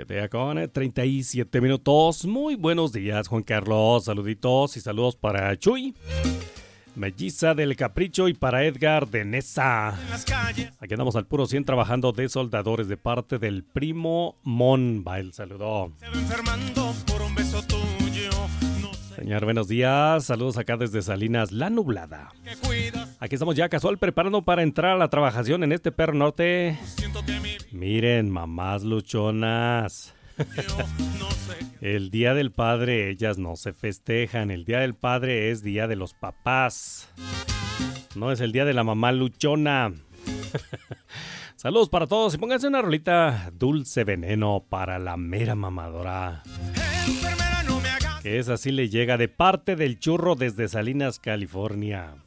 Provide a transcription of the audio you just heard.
7 con 37 minutos. Muy buenos días, Juan Carlos. Saluditos y saludos para Chuy, Melliza del Capricho, y para Edgar de Nesa. Aquí andamos al puro 100 trabajando de soldadores de parte del primo Mon. Va el saludo. Se va enfermando por un beso tuyo. Señor, buenos días. Saludos acá desde Salinas, La Nublada. Aquí estamos ya casual preparando para entrar a la trabajación en este perro norte. Miren, mamás luchonas. El Día del Padre, ellas no se festejan. El Día del Padre es Día de los Papás. No es el Día de la Mamá luchona. Saludos para todos y pónganse una rolita Dulce Veneno para la mera mamadora. Que esa sí le llega de parte del Churro desde Salinas, California.